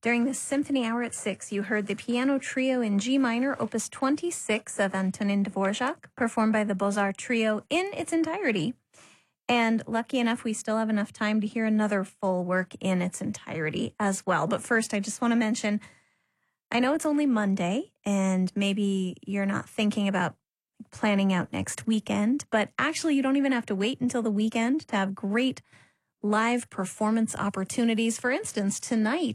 During the Symphony Hour at 6, you heard the piano trio in G minor, opus 26 of Antonin Dvorak, performed by the Beaux-Arts Trio in its entirety. And lucky enough, we still have enough time to hear another full work in its entirety as well. But first, I just want to mention, I know it's only Monday, and maybe you're not thinking about planning out next weekend, but actually you don't even have to wait until the weekend to have great live performance opportunities. For instance, tonight,